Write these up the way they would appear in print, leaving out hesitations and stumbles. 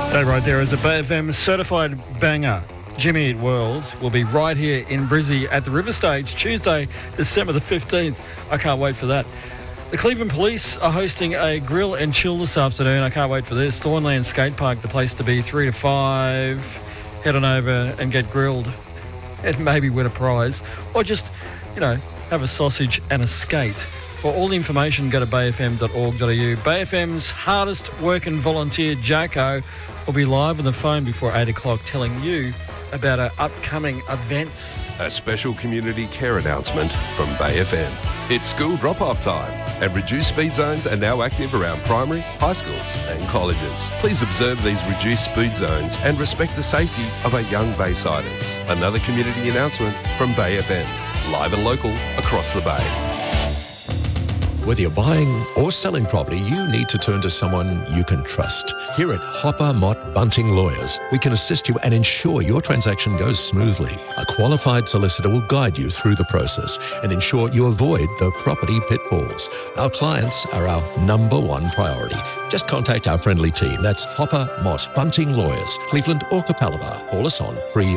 That right there is a Bay FM certified banger. Jimmy Eat World will be right here in Brizzy at the River Stage Tuesday, December the 15th. I can't wait for that. The Cleveland Police are hosting a grill and chill this afternoon. I can't wait for this. Thornland Skate Park, the place to be, 3 to 5. Head on over and get grilled and maybe win a prize. Or just, have a sausage and a skate. For all the information, go to bayfm.org.au. Bay FM's hardest working volunteer, Jacko, will be live on the phone before 8 o'clock telling you about our upcoming events. A special community care announcement from Bay FM. It's school drop-off time, and reduced speed zones are now active around primary, high schools and colleges. Please observe these reduced speed zones and respect the safety of our young Baysiders. Another community announcement from Bay FM. Live and local across the Bay. Whether you're buying or selling property, you need to turn to someone you can trust. Here at Hopper Mott Bunting Lawyers, we can assist you and ensure your transaction goes smoothly. A qualified solicitor will guide you through the process and ensure you avoid the property pitfalls. Our clients are our number one priority. Just contact our friendly team. That's Hopper Mott Bunting Lawyers, Cleveland or Capalaba. Call us on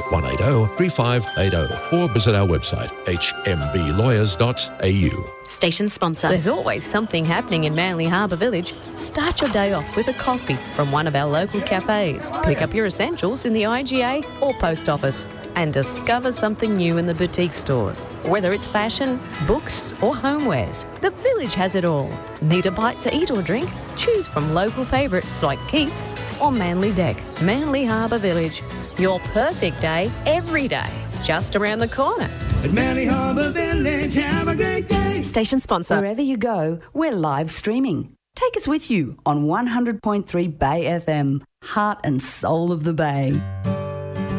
3180-3580 or visit our website, hmblawyers.au. Station sponsor. There's always something happening in Manly Harbour Village. Start your day off with a coffee from one of our local cafes. Pick up your essentials in the IGA or post office and discover something new in the boutique stores. Whether it's fashion, books or homewares, the village has it all. Need a bite to eat or drink? Choose from local favourites like Keith's or Manly Deck. Manly Harbour Village. Your perfect day every day. Just around the corner. At Manly Harbour Village, have a great day. Station sponsor. Wherever you go, we're live streaming. Take us with you on 100.3 Bay FM, heart and soul of the Bay.